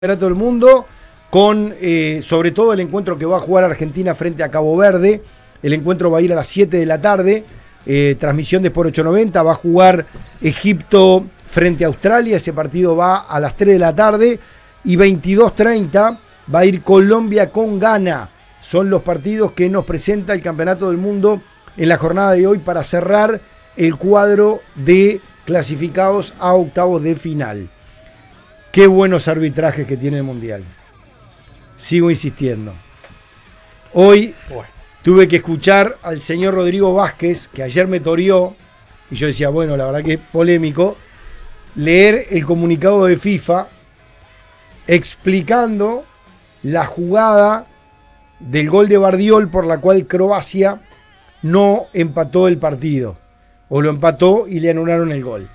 Campeonato del Mundo con sobre todo el encuentro que va a jugar Argentina frente a Cabo Verde. El encuentro va a ir a las 7 de la tarde, transmisión de Sport 890. Va a jugar Egipto frente a Australia, ese partido va a las 3 de la tarde. Y 22:30 va a ir Colombia con Ghana. Son los partidos que nos presenta el Campeonato del Mundo en la jornada de hoy para cerrar el cuadro de clasificados a octavos de final. Qué buenos arbitrajes que tiene el Mundial. Sigo insistiendo. Hoy tuve que escuchar al señor Rodrigo Vázquez, que ayer me toreó, y yo decía, bueno, la verdad que es polémico, leer el comunicado de FIFA explicando la jugada del gol de Bardiol por la cual Croacia no empató el partido. O lo empató y le anularon el gol.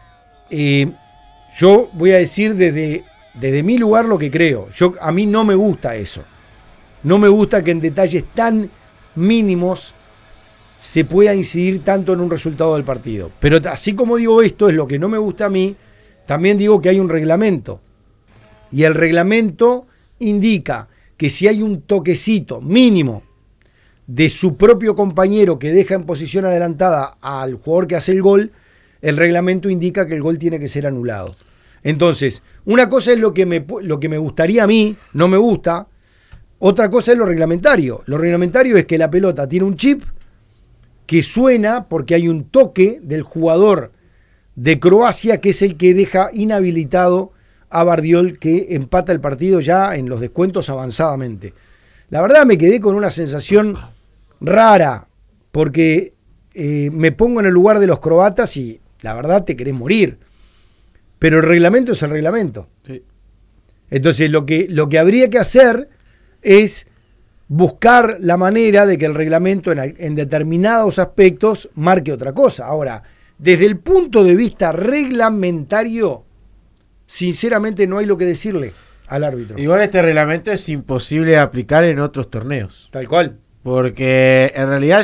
Yo voy a decir desde mi lugar lo que creo. A mí no me gusta eso. No me gusta que en detalles tan mínimos se pueda incidir tanto en un resultado del partido. Pero así como digo esto, es lo que no me gusta a mí, también digo que hay un reglamento. Y el reglamento indica que si hay un toquecito mínimo de su propio compañero que deja en posición adelantada al jugador que hace el gol, el reglamento indica que el gol tiene que ser anulado. Entonces, una cosa es lo que me gustaría a mí, no me gusta. Otra cosa es lo reglamentario. Lo reglamentario es que la pelota tiene un chip que suena porque hay un toque del jugador de Croacia que es el que deja inhabilitado a Bardiol, que empata el partido ya en los descuentos avanzadamente. La verdad me quedé con una sensación rara porque me pongo en el lugar de los croatas y la verdad te querés morir. Pero el reglamento es el reglamento. Sí. Entonces lo que habría que hacer es buscar la manera de que el reglamento en determinados aspectos marque otra cosa. Ahora, desde el punto de vista reglamentario, sinceramente no hay lo que decirle al árbitro. Igual este reglamento es imposible de aplicar en otros torneos. Tal cual. Porque en realidad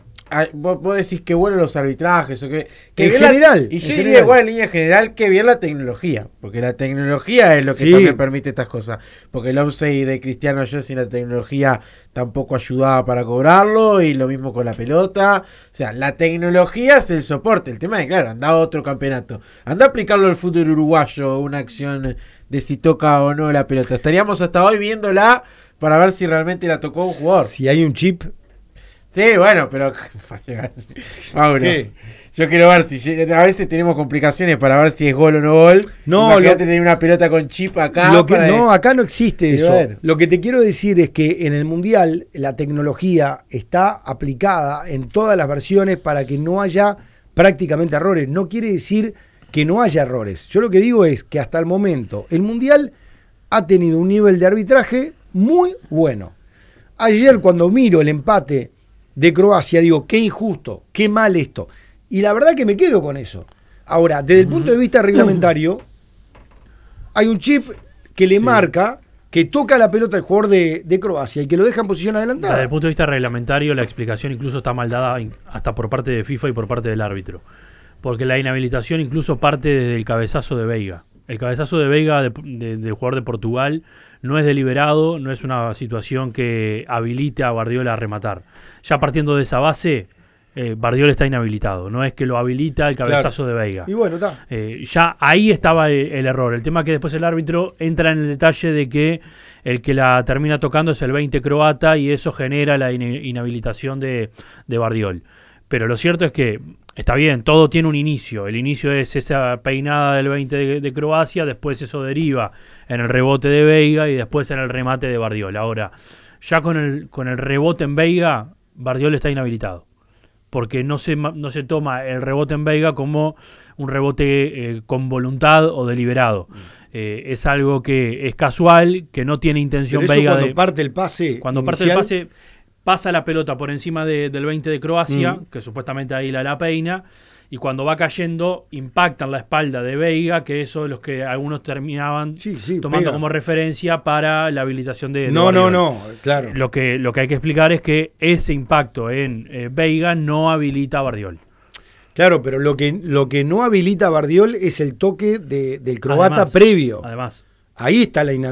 vos decís que bueno los arbitrajes o que en general. Y yo diría igual en línea general que bien la tecnología, porque la tecnología es lo que también permite estas cosas, porque el offside de Cristiano ayer sin la tecnología tampoco ayudaba para cobrarlo, y lo mismo con la pelota. O sea, la tecnología es el soporte. El tema es, claro, anda a otro campeonato, anda a aplicarlo al fútbol uruguayo, una acción de si toca o no la pelota. Estaríamos hasta hoy viéndola para ver si realmente la tocó un jugador. Si hay un chip. Sí, bueno, pero Mauro, yo quiero ver si a veces tenemos complicaciones para ver si es gol o no gol. No, imagínate tener una pelota con chip acá. Acá no existe eso. Bueno. Lo que te quiero decir es que en el Mundial la tecnología está aplicada en todas las versiones para que no haya prácticamente errores. No quiere decir que no haya errores. Yo lo que digo es que hasta el momento el Mundial ha tenido un nivel de arbitraje muy bueno. Ayer cuando miro el empate de Croacia, digo, qué injusto, qué mal esto. Y la verdad que me quedo con eso. Ahora, desde el punto de vista reglamentario, hay un chip que le marca que toca la pelota el jugador de Croacia y que lo deja en posición adelantada. Desde el punto de vista reglamentario, la explicación incluso está mal dada hasta por parte de FIFA y por parte del árbitro. Porque la inhabilitación incluso parte desde el cabezazo de Veiga. El cabezazo de Veiga del jugador de Portugal no es deliberado, no es una situación que habilite a Bardiol a rematar. Ya partiendo de esa base, Bardiol está inhabilitado. No es que lo habilita el cabezazo de Veiga. Y bueno, está. Ya ahí estaba el error. El tema es que después el árbitro entra en el detalle de que el que la termina tocando es el 20 croata y eso genera la inhabilitación de Bardiol. Pero lo cierto es que está bien, todo tiene un inicio. El inicio es esa peinada del 20 de Croacia, después eso deriva en el rebote de Veiga y después en el remate de Bardiol. Ahora, ya con el rebote en Veiga, Bardiol está inhabilitado. Porque no se toma el rebote en Veiga como un rebote con voluntad o deliberado. Es algo que es casual, que no tiene intención pero eso Veiga cuando parte el pase. Cuando parte el pase, pasa la pelota por encima del 20 de Croacia, que supuestamente ahí la peina, y cuando va cayendo impactan la espalda de Veiga, que eso es lo que algunos terminaban tomando como referencia para la habilitación de Bardiol. No, claro. Lo que hay que explicar es que ese impacto en Veiga no habilita a Bardiol. Claro, pero lo que no habilita a Bardiol es el toque del croata previo. Además. Ahí está la